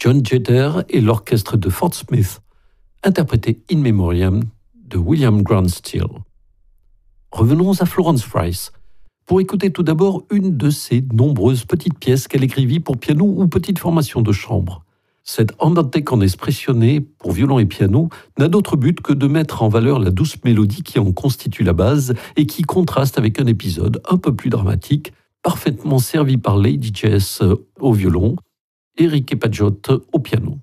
John Jeter et l'orchestre de Fort Smith, interprété In Memoriam de William Grant Still. Revenons à Florence Price, pour écouter tout d'abord une de ses nombreuses petites pièces qu'elle écrivit pour piano ou petite formation de chambre. Cette andante con espressione pour violon et piano n'a d'autre but que de mettre en valeur la douce mélodie qui en constitue la base et qui contraste avec un épisode un peu plus dramatique, parfaitement servi par Lady Jess au violon et Ricky Paget au piano.